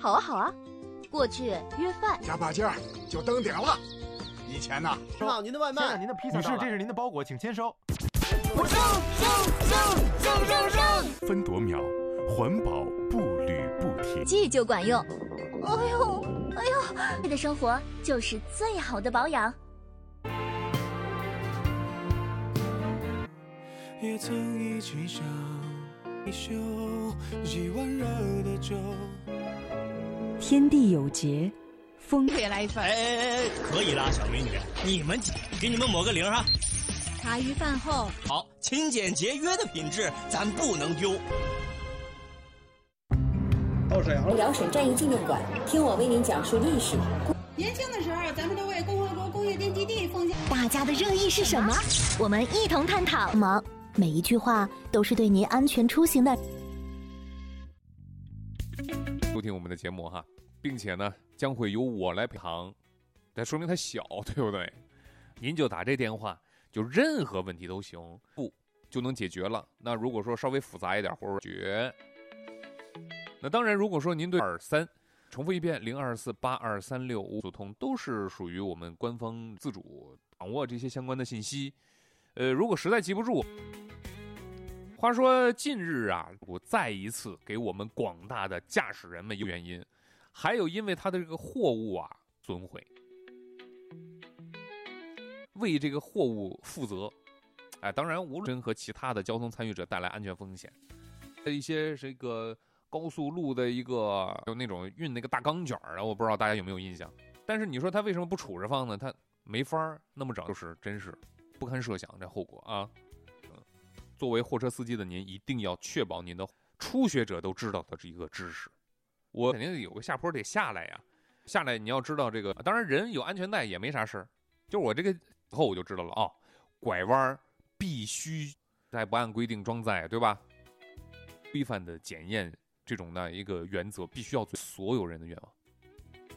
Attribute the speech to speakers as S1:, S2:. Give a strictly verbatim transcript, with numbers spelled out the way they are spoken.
S1: 好啊好啊，过去约饭。
S2: 加把劲儿，就登顶了。以前呢，
S3: 您好，您的外卖。
S4: 先生，您的披萨。女士，这是您的包裹，请签收。
S1: 我上上上上上上。
S5: 分夺秒，环保步履不停。
S1: 记就管用。哎呦哎呦，你的生活就是最好的保养。
S6: 也曾一起想一宿一碗热的粥。
S7: 天地有节，风
S8: 可以来一份。
S9: 哎哎哎，可以啦，小美女，你们给你们抹个零哈。
S8: 茶余饭后，
S9: 好，勤俭节约的品质咱不能丢。
S10: 到沈阳了。辽沈战役纪念馆，听我为您讲述历史。
S11: 年轻的时候，咱们都为共和国工业电基地奉献。
S1: 大家的热议是什么？我们一同探讨。忙，每一句话都是对您安全出行的。
S12: 收听我们的节目哈，并且呢，将会由我来陪堂，这说明它小，对不对？您就打这电话，就任何问题都行，不就能解决了。那如果说稍微复杂一点，或者决，那当然，如果说您对二三，重复一遍，零二四八二三六五速通都是属于我们官方自主掌握这些相关的信息。呃，如果实在记不住。话说近日啊，我再一次给我们广大的驾驶人们一个原因，还有因为他的这个货物啊损毁，为这个货物负责。哎，当然无论和其他的交通参与者带来安全风险，一些这个高速路的一个有那种运那个大钢卷啊，我不知道大家有没有印象。但是你说他为什么不杵着放呢？他没法那么整，就是真是不堪设想这后果啊。作为货车司机的您，一定要确保您的初学者都知道的这一个知识。我肯定有个下坡得下来呀，下来你要知道这个。当然人有安全带也没啥事儿，就是我这个以后我就知道了啊、哦，拐弯必须在不按规定装载，对吧？规范的检验这种的一个原则，必须要做所有人的愿望。